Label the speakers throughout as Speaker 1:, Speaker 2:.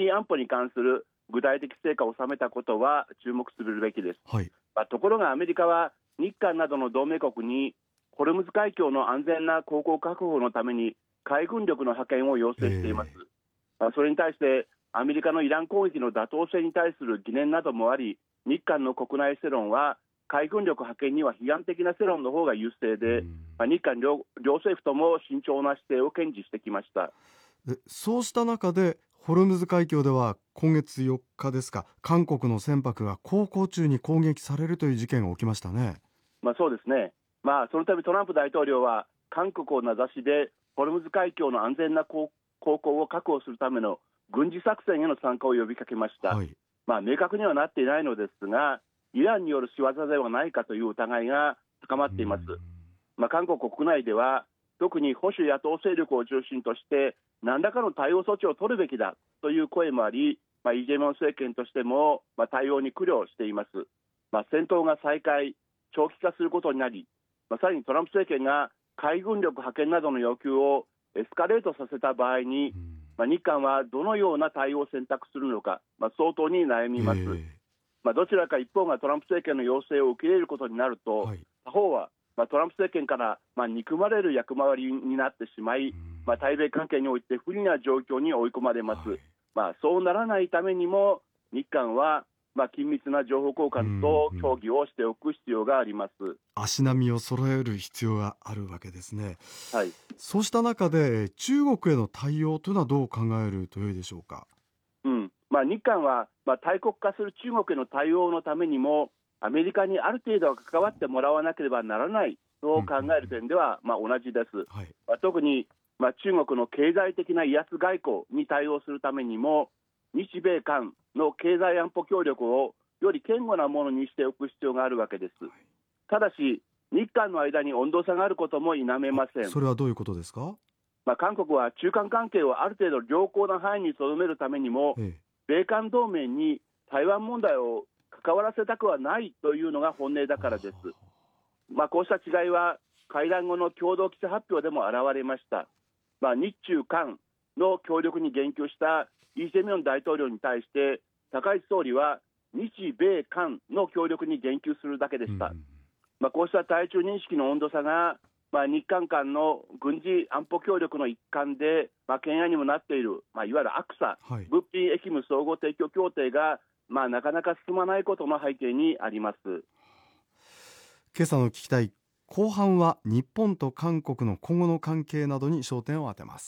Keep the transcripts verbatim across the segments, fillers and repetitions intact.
Speaker 1: 事安保に関する具体的成果を収めたことは注目するべきです。
Speaker 2: はい。
Speaker 1: まあ、ところがアメリカは日韓などの同盟国にホルムズ海峡の安全な航行確保のために海軍力の派遣を要請しています。
Speaker 2: えー
Speaker 1: まあ、それに対してアメリカのイラン攻撃の妥当性に対する疑念などもあり、日韓の国内世論は海軍力派遣には批判的な世論の方が優勢で、
Speaker 2: うん
Speaker 1: まあ、日韓 両, 両政府とも慎重な姿勢を堅持してきました。
Speaker 2: でそうした中でホルムズ海峡では今月よっかですか、韓国の船舶が航行中に攻撃されるという事件が起きましたね。
Speaker 1: まあ、そうですね。まあ、そのためトランプ大統領は韓国を名指しでホルムズ海峡の安全な航航行を確保するための軍事作戦への参加を呼びかけました。
Speaker 2: はい。
Speaker 1: まあ、明確にはなっていないのですが、イランによる仕業ではないかという疑いが高まっています。
Speaker 2: うん
Speaker 1: まあ、韓国国内では特に保守野党勢力を中心として何らかの対応措置を取るべきだという声もあり、まあ、イ・ジェミョン政権としても、まあ、対応に苦慮しています。まあ、戦闘が再開長期化することになり、まあ、さらにトランプ政権が海軍力派遣などの要求をエスカレートさせた場合に、
Speaker 2: うん
Speaker 1: まあ、日韓はどのような対応を選択するのか、まあ、相当に悩みます。
Speaker 2: えー
Speaker 1: まあ、どちらか一方がトランプ政権の要請を受け入れることになると、
Speaker 2: はい。
Speaker 1: 他方は、まあ、トランプ政権からまあ憎まれる役回りになってしまい、
Speaker 2: うん
Speaker 1: まあ、対米関係において不利な状況に追い込まれます。
Speaker 2: はい。
Speaker 1: まあ、そうならないためにも日韓はまあ緊密な情報交換と協議をしておく必要があります。
Speaker 2: 足並みを揃える必要があるわけですね。
Speaker 1: はい。
Speaker 2: そうした中で中国への対応というのはどう考えると良いでしょうか。
Speaker 1: うんまあ、日韓はまあ大国化する中国への対応のためにもアメリカにある程度は関わってもらわなければならないと考える点ではまあ同じです。
Speaker 2: はい。
Speaker 1: まあ、特にまあ中国の経済的な威圧外交に対応するためにも日米韓の経済安保協力をより堅固なものにしておく必要があるわけです。ただし日韓の間に温度差があることも否めません。
Speaker 2: それはどういうことですか。
Speaker 1: まあ、韓国は中韓関係をある程度良好な範囲にとどめるためにも
Speaker 2: え
Speaker 1: 米韓同盟に台湾問題を関わらせたくはないというのが本音だからです。まあ、こうした違いは会談後の共同記者発表でも現れました。まあ、日中韓の協力に言及したイ・ジェミョン大統領に対して高市総理は日米韓の協力に言及するだけでした。
Speaker 2: うん
Speaker 1: まあ、こうした対中認識の温度差が、まあ、日韓間の軍事安保協力の一環で、まあ、懸案にもなっている、まあ、いわゆるアクサ、
Speaker 2: はい。
Speaker 1: 物品役務相互提供協定が、まあ、なかなか進まないことの背景にあります。
Speaker 2: 今朝の聞きたい後半は日本と韓国の今後の関係などに焦点を当てます。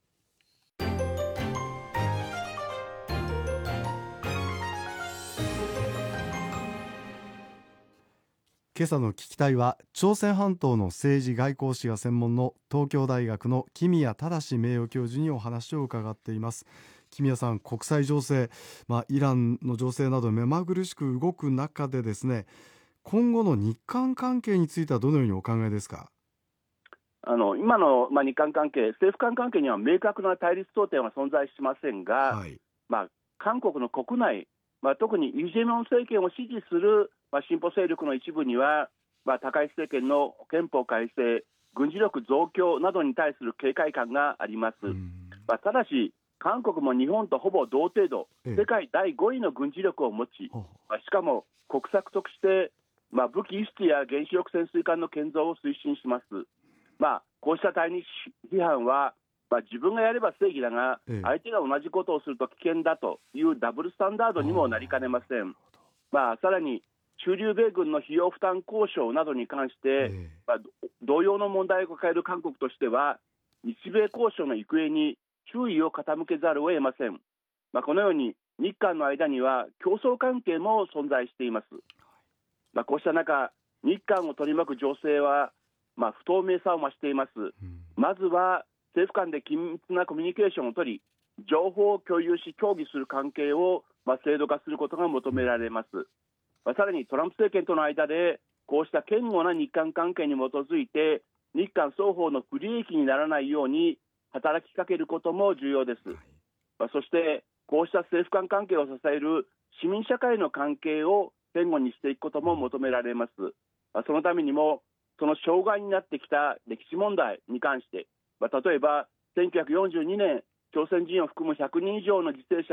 Speaker 2: 今朝の聞きたいは朝鮮半島の政治外交史が専門の東京大学の木宮正名誉教授にお話を伺っています。木宮さん、国際情勢、まあ、イランの情勢など目まぐるしく動く中でですね、今後の日韓関係についてはどのようにお考えですか。
Speaker 1: あの今の、まあ、日韓関係、政府間関係には明確な対立争点は存在しませんが、
Speaker 2: はい。
Speaker 1: まあ、韓国の国内、まあ、特にイ・ジェミョン政権を支持する、まあ、進歩勢力の一部には、まあ、高市政権の憲法改正、軍事力増強などに対する警戒感があります。
Speaker 2: うん
Speaker 1: まあ、ただし韓国も日本とほぼ同程度、
Speaker 2: ええ
Speaker 1: 世界だいごいの軍事力を持ち、
Speaker 2: ほう
Speaker 1: まあ、しかも国策として、まあ、武器輸出や原子力潜水艦の建造を推進します。まあ、こうした対日批判は、まあ、自分がやれば正義だが、
Speaker 2: ええ
Speaker 1: 相手が同じことをすると危険だというダブルスタンダードにもなりかねません。まあ、さらに駐留米軍の費用負担交渉などに関して、
Speaker 2: ええ
Speaker 1: まあ、同様の問題を抱える韓国としては日米交渉の行方に注意を傾けざるを得ません。まあ、このように日韓の間には競争関係も存在しています。まあ、こうした中、日韓を取り巻く情勢は、まあ、不透明さを増しています。
Speaker 2: うん
Speaker 1: まずは政府間で緊密なコミュニケーションを取り、情報を共有し協議する関係を、まあ、制度化することが求められます。まあ、さらにトランプ政権との間でこうした堅固な日韓関係に基づいて日韓双方の不利益にならないように働きかけることも重要です。まあ、そしてこうした政府間関係を支える市民社会の関係を堅固にしていくことも求められます。まあ、そのためにもその障害になってきた歴史問題に関して、まあ、例えばせんきゅうひゃくよんじゅうにねん朝鮮人を含むひゃくにん以上の犠牲者